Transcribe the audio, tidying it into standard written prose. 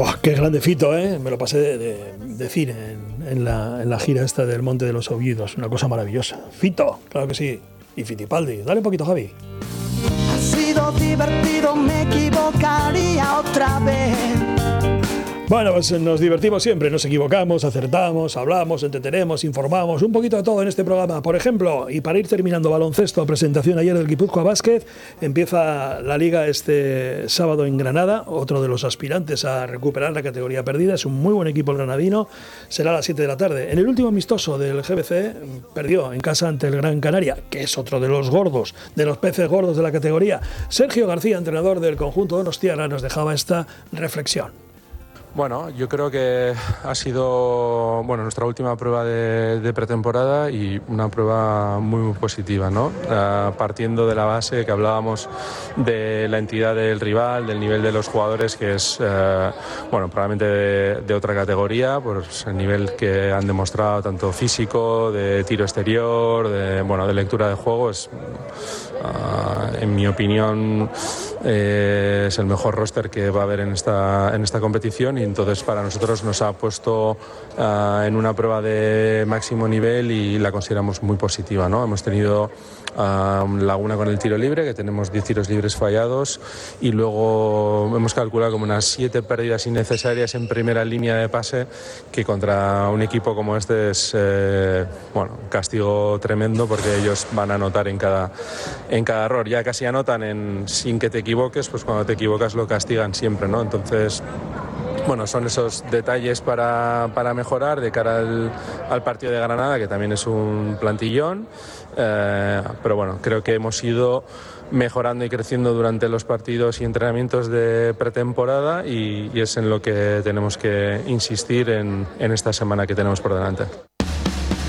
Buah, qué grande Fito, ¿eh? Me lo pasé de cine en la gira esta del Monte de los Olvidos. Una cosa maravillosa. Fito, claro que sí. Y Fitipaldi. Dale un poquito, Javi. Ha sido divertido, me equivocaría otra vez. Bueno, pues nos divertimos siempre, nos equivocamos, acertamos, hablamos, entretenemos, informamos, un poquito de todo en este programa. Por ejemplo, y para ir terminando, baloncesto, presentación ayer del Guipúzcoa Basket, empieza la liga este sábado en Granada, otro de los aspirantes a recuperar la categoría perdida, es un muy buen equipo el granadino, será a las 7 de la tarde. En el último amistoso del GBC perdió en casa ante el Gran Canaria, que es otro de los gordos, de los peces gordos de la categoría. Sergio García, entrenador del conjunto donostiarra, nos dejaba esta reflexión. Bueno, yo creo que ha sido nuestra última prueba de pretemporada y una prueba muy positiva, ¿no? Partiendo de la base que hablábamos de la entidad del rival, del nivel de los jugadores, que es probablemente de otra categoría, pues el nivel que han demostrado tanto físico, de tiro exterior, de lectura de juego, es en mi opinión es el mejor roster que va a haber en esta competición, y entonces para nosotros nos ha puesto en una prueba de máximo nivel y la consideramos muy positiva, ¿no? Hemos tenido laguna con el tiro libre, que tenemos 10 tiros libres fallados, y luego hemos calculado como unas 7 pérdidas innecesarias en primera línea de pase, que contra un equipo como este es un castigo tremendo, porque ellos van a anotar en cada error. Ya casi anotan sin que te equivoques, pues cuando te equivocas lo castigan siempre, ¿no? Entonces, son esos detalles para mejorar de cara al partido de Granada, que también es un plantillón, pero creo que hemos ido mejorando y creciendo durante los partidos y entrenamientos de pretemporada, y es en lo que tenemos que insistir en esta semana que tenemos por delante.